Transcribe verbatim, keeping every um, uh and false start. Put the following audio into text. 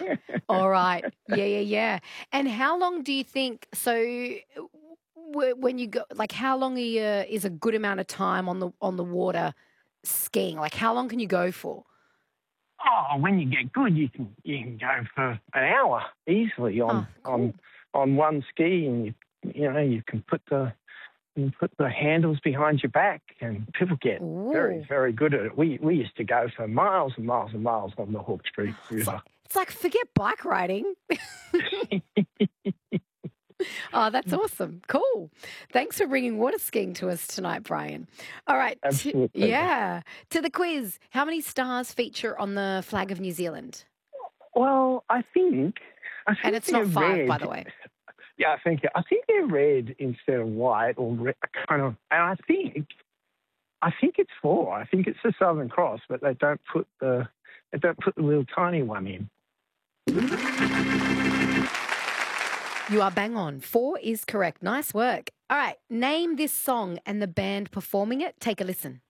All right. Yeah, yeah, yeah. And how long do you think? So, w- when you go, like, how long are you, is a good amount of time on the on the water skiing? Like, how long can you go for? Oh, when you get good, you can you can go for an hour easily Oh, on cool. on on one ski, and you you know you can put the you put the handles behind your back, and people get very Ooh. very good at it. We we used to go for miles and miles and miles on the Hawkesbury It's like River. it's like forget bike riding. Oh, that's awesome. Cool. Thanks for bringing water skiing to us tonight, Brian. All right. t- Absolute pleasure. yeah. To the quiz. How many stars feature on the flag of New Zealand? Well, I think I And think it's they're not five, by red. the way. Yeah, I think I think they're red instead of white, or red, kind of. And I think I think it's four. I think it's the Southern Cross, but they don't put the they don't put the little tiny one in. You are bang on. Four is correct. Nice work. All right. Name this song and the band performing it. Take a listen.